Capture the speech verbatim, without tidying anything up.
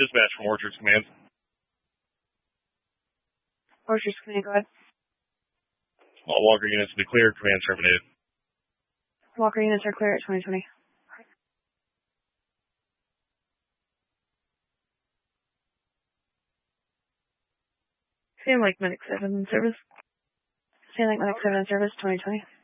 Dispatch from Orchards Command. Orchards Command, go ahead. All Walker units will be cleared. Command terminated. Walker units are clear at twenty twenty. Sand Lake Medic seven in service. Sand Lake Medic seven in service, twenty twenty.